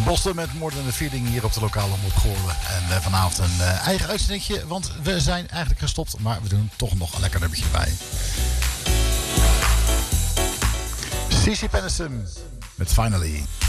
Boston met More Than a Feeling hier op de lokale omroep Goorlen. En vanavond een eigen uitzendingje, want we zijn eigenlijk gestopt, maar we doen toch nog een lekker nummertje bij. CeCe Peniston met Finally.